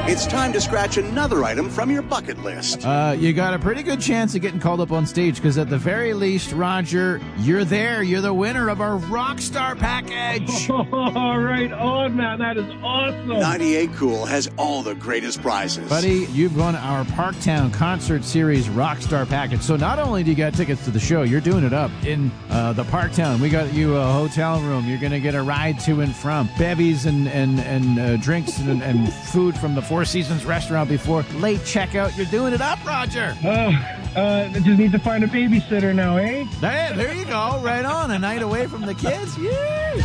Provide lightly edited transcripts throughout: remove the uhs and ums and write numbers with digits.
It's time to scratch another item from your bucket list. You got a pretty good chance of getting called up on stage, because at the very least, Roger, you're there. You're the winner of our Rockstar package. All right on, man. That is awesome. 98 Cool has all the greatest prizes. Buddy, you've won our Parktown Concert Series Rockstar package. So not only do you got tickets to the show, you're doing it up in the Parktown. We got you a hotel room. You're going to get a ride to and from. Bevies and drinks and food from the Four Seasons restaurant before late checkout. You're doing it up, Roger. Just need to find a babysitter now, eh? There you go. Right on. A night away from the kids. Yay!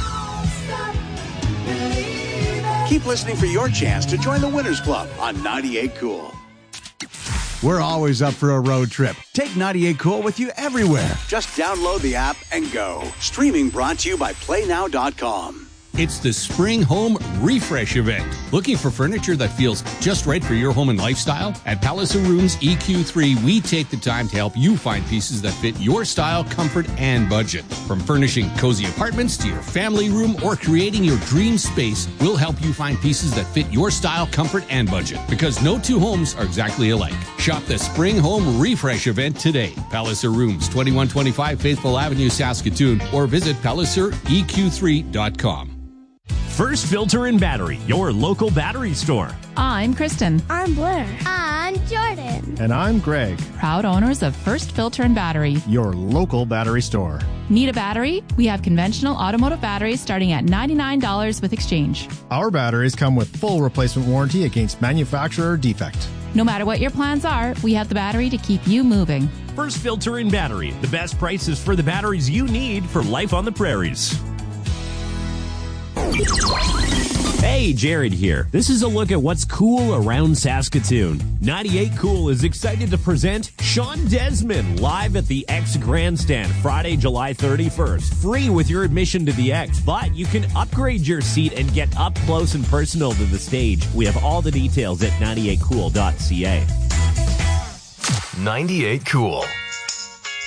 Keep listening for your chance to join the Winners Club on 98 Cool. We're always up for a road trip. Take 98 Cool with you everywhere. Just download the app and go. Streaming brought to you by PlayNow.com. It's the Spring Home Refresh event. Looking for furniture that feels just right for your home and lifestyle? At Palliser Rooms EQ3, we take the time to help you find pieces that fit your style, comfort, and budget. From furnishing cozy apartments to your family room or creating your dream space, we'll help you find pieces that fit your style, comfort, and budget. Because no two homes are exactly alike. Shop the Spring Home Refresh event today. Palliser Rooms, 2125 Faithful Avenue, Saskatoon, or visit PalliserEQ3.com. First Filter and Battery, your local battery store. I'm Kristen. I'm Blair. I'm Jordan. And I'm Greg. Proud owners of First Filter and Battery, your local battery store. Need a battery? We have conventional automotive batteries starting at $99 with exchange. Our batteries come with full replacement warranty against manufacturer defect. No matter what your plans are, we have the battery to keep you moving. First Filter and Battery, the best prices for the batteries you need for life on the prairies. Hey, Jared here. This is a look at what's cool around Saskatoon. 98 Cool is excited to present Sean Desmond live at the X Grandstand Friday, July 31st. Free with your admission to the X, but you can upgrade your seat and get up close and personal to the stage. We have all the details at 98cool.ca. 98 Cool.